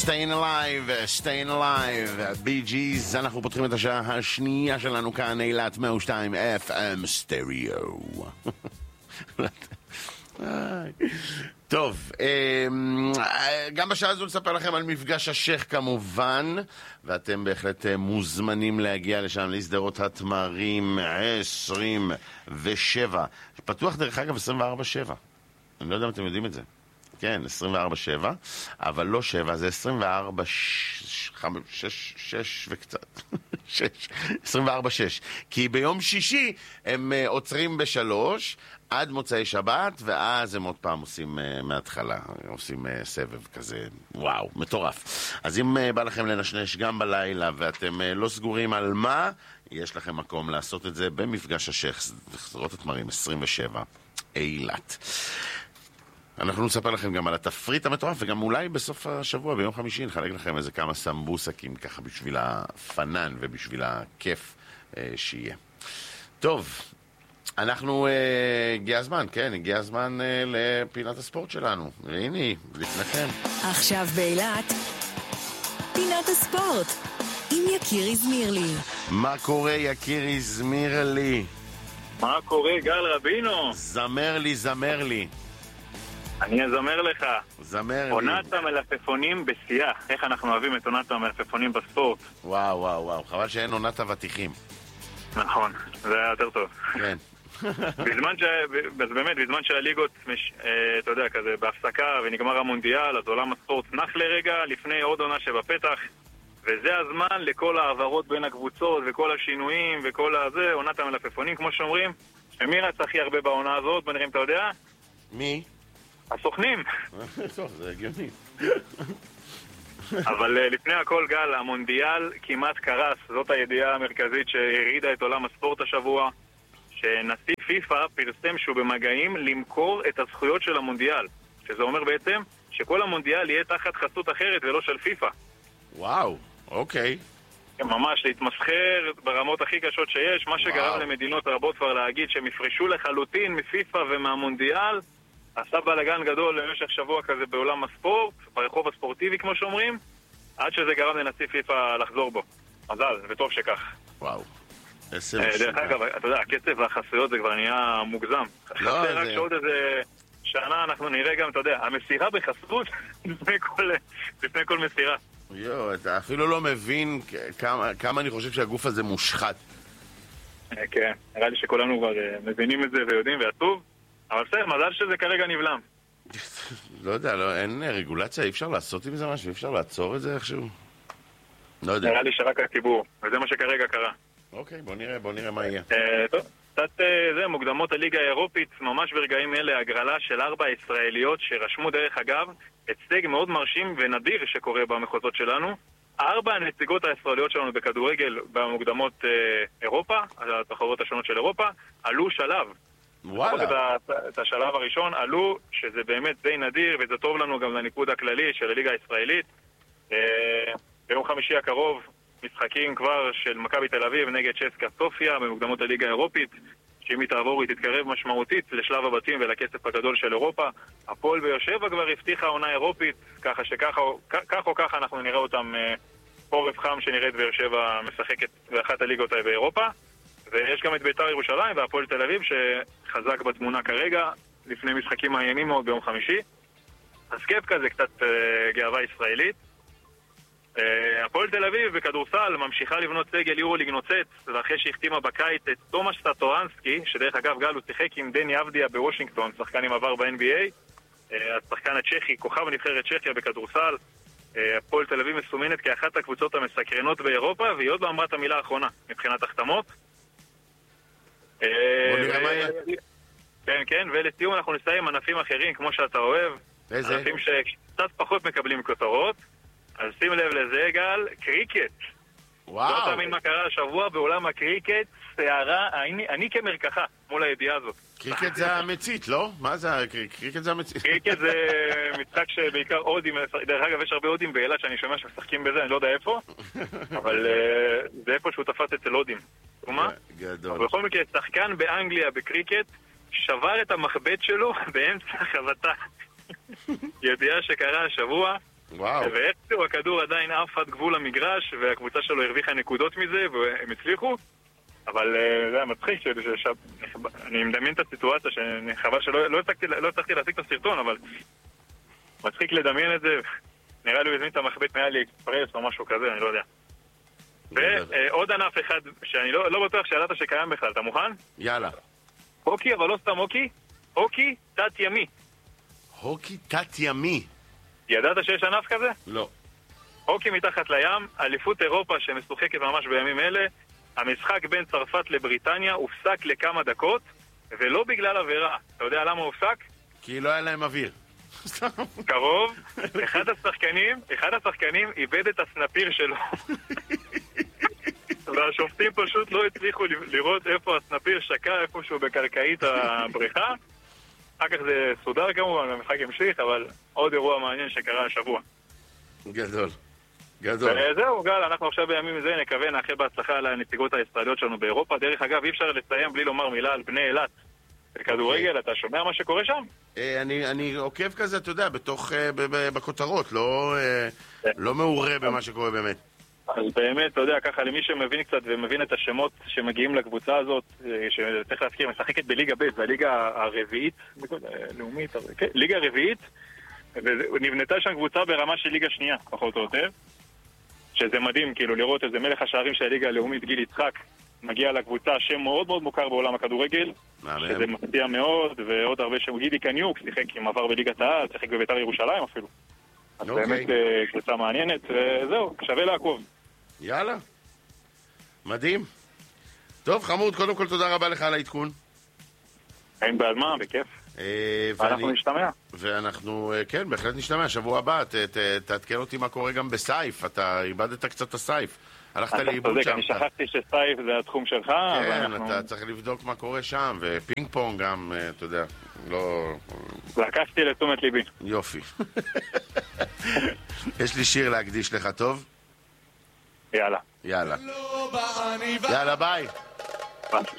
Staying alive, Bee Gees. אנחנו פותחים את השעה השנייה שלנו כאן, אילת 102 FM סטריאו. טוב, גם בשעה הזו נספר לכם על מפגש השייך כמובן, ואתם בהחלט מוזמנים להגיע לשם, להסדרות התמרים 27. פתוח דרך אגב 24/7. אני לא יודע אם אתם יודעים את זה. כן, 24/7, אבל לא 7, זה 6 וקצת. 24/6. כי ביום שישי הם עוצרים ב3 עד מוצאי שבת, ואז הם עוד פעם עושים מההתחלה, עושים סבב כזה, וואו, מטורף. אז אם בא לכם לנשנש גם בלילה, ואתם לא סגורים על מה, יש לכם מקום לעשות את זה במפגש השייך, סדרות התמרים 27, אילת. אנחנו נספר לכם גם על התפריט המטורף, וגם אולי בסוף השבוע, ביום חמישי, נחלק לכם איזה כמה סמבוסקים, ככה בשביל הפנן ובשביל הכיף שיהיה. טוב, אנחנו, הגיע הזמן, כן, הגיע הזמן לפינת הספורט שלנו. והנה, לפניכם. עכשיו באילת, פינת הספורט, עם יקיר הזמירלי. מה קורה, יקיר הזמירלי? מה קורה, גל רבינו? זמר לי. אני אזמר לך. זמר לי. עונת המלפפונים בשיאה. איך אנחנו אוהבים את עונת המלפפונים בספורט. וואו. חבל שאין עונת הוותיכים. נכון, זה היה יותר טוב. כן. בזמן שהליגות, אתה יודע, כזה בהפסקה ונגמר המונדיאל, אז עולם הספורט נח לרגע לפני עוד עונה שבפתח, וזה הזמן לכל העברות בין הקבוצות וכל השינויים וכל הזה, עונת המלפפונים, כמו שאומרים. מי רץ הכי הרבה בעונה הזאת? בוא נראה אם אתה יודע. מי? הסוכנים. טוב, זה הגיוני. אבל לפני הכל, גל, המונדיאל כמעט קרס. זאת הידיעה המרכזית שהרידה את עולם הספורט השבוע, שנשיא פיפה פרסם שהוא במגעים למכור את הזכויות של המונדיאל, שזה אומר בעצם שכל המונדיאל יהיה תחת חסות אחרת ולא של פיפה. וואו, אוקיי. ממש להתמסחר ברמות הכי קשות שיש, מה שגרם למדינות רבות כבר להגיד שהם יפרשו לחלוטין מפיפה ומהמונדיאל. עשה בלגן גדול למשך שבוע כזה בעולם הספורט, ברחוב הספורטיבי כמו שאומרים, עד שזה גרם לנשיא פיפה לחזור בו. מזל, וטוב שכך. וואו. דרך אגב, אתה יודע, הקצב והחסויות זה כבר נהיה מוגזם. חסר רק שעוד איזה שנה אנחנו נראה גם, אתה יודע, המסירה בחסות לפני כל מסירה. אתה אפילו לא מבין כמה אני חושב שהגוף הזה מושחת. כן, נראה לי שכולנו כבר מבינים את זה ויודעים ועצוב. אבל בסדר, מזל שזה כרגע נבלם. לא יודע, אין רגולציה, אי אפשר לעשות עם זה משהו, אי אפשר לעצור את זה איכשהו? לא יודע. נראה לי שרק הציבור, וזה מה שכרגע קרה. אוקיי, בוא נראה מה יהיה. טוב, קצת זה, מוקדמות הליגה האירופית, ממש ברגעים אלה, הגרלה של 4 ישראליות שרשמו דרך אגב, הישג מאוד מרשים ונדיר שקורה במחוזות שלנו. 4 הנציגות הישראליות שלנו בכדורגל במוקדמות אירופה, התחרויות השונות של אירופה, עלו שלב. וואלה. את השלב הראשון עלו, שזה באמת די נדיר, וזה טוב לנו גם לניקוד הכללי של הליגה הישראלית. ביום חמישי הקרוב משחקים כבר של מכבי תל אביב נגד צ'סקה סופיה במוקדמות הליגה האירופית, שאם היא תעבור היא תתקרב משמעותית לשלב הבתים ולכסף הגדול של אירופה. הפועל באר שבע כבר הבטיחה עונה אירופית, ככה שכך או ככה אנחנו נראה אותם חורף חם שנראית באר שבע משחקת באחת הליגות באירופה. ויש גם את בית"ר ירושלים והפועל תל אביב שחזק בתמונה כרגע, לפני משחקים מעניינים מאוד ביום חמישי. אז כיף כזה, קצת גאווה ישראלית. הפועל תל אביב בכדורסל ממשיכה לבנות סגל יורוליג נוצץ, ואחרי שהחתימה בקיץ את תומש סטטורנסקי, שדרך אגב גל הוא שיחק עם דני אבדיה בוושינגטון, שחקן עם עבר ב-NBA, השחקן הצ'כי, כוכב נבחרת צ'כיה בכדורסל. הפועל תל אביב מסומנת כאחת הקבוצות המסקרנות באירופה, והיא עוד לא אמרה את המילה האחרונה מבחינת החתמות. בוא נראה מה יהיה. כן, ולסיום אנחנו נסיים ענפים אחרים כמו שאתה אוהב. איזה? ענפים שקצת פחות מקבלים כותרות. אז שים לב לזה, גל, קריקט. וואו. לא תאמין מה קרה השבוע בעולם הקריקט, סערה, אני כמרקחה מול הידיעה הזאת. קריקט זה המצית, לא? מה זה קריקט זה המצית? קריקט זה משחק שבעיקר הודים, דרך אגב יש הרבה הודים באילת שאני שומע שמשחקים בזה, אני לא יודע איפה, אבל זה איפה שהוא תפס אצל הודים. גדול. אבל בכל מקרה, שחקן באנגליה בקריקט שבר את המחבט שלו באמצע החבטה. ידיעה שקרה השבוע, וואו. ואיכשהו הכדור עדיין עף עד גבול המגרש, והקבוצה שלו הרוויחה נקודות מזה, והם הצליחו. אבל זה היה מצחיק, אני מדמיין את הסיטואציה, חבל שלא הצלחתי להשיג את הסרטון, אבל מצחיק לדמיין את זה. נראה לי הוא הזמין את המחבט מעלי אקספרס או משהו כזה, אני לא יודע. ועוד ענף אחד שאני לא בטוח שידעת שקיים בכלל, אתה מוכן? יאללה. הוקי, אבל לא סתם הוקי, הוקי תת-ימי. הוקי תת-ימי. ידעת שיש ענף כזה? לא. הוקי מתחת לים, אליפות אירופה שמשוחקת ממש בימים אלה. המשחק בין צרפת לבריטניה הופסק לכמה דקות, ולא בגלל עבירה. אתה יודע למה הופסק? כי לא היה להם אוויר. קרוב, אחד השחקנים איבד את הסנפיר שלו. והשופטים פשוט לא הצליחו לראות איפה הסנפיר שקע, איפה שהוא בקרקעית הבריכה. אחר כך זה סודר כמובן, המשחק המשיך, אבל עוד אירוע מעניין שקרה השבוע. גדול. וזהו, גל, אנחנו עכשיו בימים הזה נקווה, נאחל בהצלחה לנציגות הישראליות שלנו באירופה. דרך אגב, אי אפשר לסיים בלי לומר מילה על בני אילת. בכדורגל, אתה שומע מה שקורה שם? אני עוקב כזה, אתה יודע, בכותרות, לא מעורה במה שקורה באמת. אז באמת, אתה יודע, ככה למי שמבין קצת ומבין את השמות שמגיעים לקבוצה הזאת, שצריך להזכיר, משחקת בליגה ב', והליגה הרביעית, לאומית, ליגה הרביעית, ונבנתה שם קבוצה ברמה של ליגה שנייה, פחות או יותר, שזה מדהים, כאילו, לראות איזה מלך השערים של הליגה הלאומית, גיל יצחק, מגיע לקבוצה, שם מאוד מאוד מוכר בעולם הכדורגל, שזה מפתיע מאוד, ועוד הרבה שם, גידי קניוק, שיחק עם עבר בליגת העל, שיחק בבית"ר ירושלים אפילו. אז באמת קבוצה מעניינת, וזהו, שווה לעקוב. יאללה, מדהים. טוב, חמוד, קודם כל תודה רבה לך על העדכון. אין בעד מה, בכיף. ואנחנו נשתמע. ואנחנו, כן, בהחלט נשתמע. שבוע הבא, תעדכן אותי מה קורה גם בסייף. אתה איבדת קצת את הסייף. הלכת לאיבוד שם. אני שכחתי שסייף זה התחום שלך. כן, אתה צריך לבדוק מה קורה שם. ופינג פונג גם, אתה יודע, לא... לקחתי לתשומת ליבי. יופי. יש לי שיר להקדיש לך, טוב? יאללה. יאללה. יאללה, ביי. ביי.